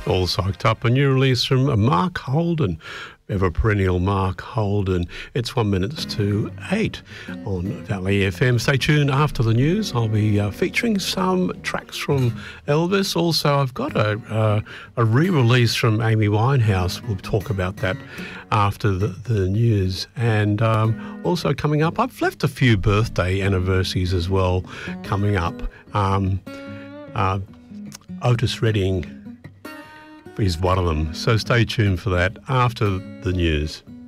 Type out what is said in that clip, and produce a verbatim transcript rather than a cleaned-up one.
All psyched up. A new release from Mark Holden, ever perennial Mark Holden. It's one minute to eight on Valley F M. Stay tuned after the news. I'll be uh, featuring some tracks from Elvis. Also, I've got a, uh, a re-release from Amy Winehouse. We'll talk about that after the, the news. And um, also coming up, I've left a few birthday anniversaries as well coming up. Um, uh, Otis Redding is one of them. So stay tuned for that after the news.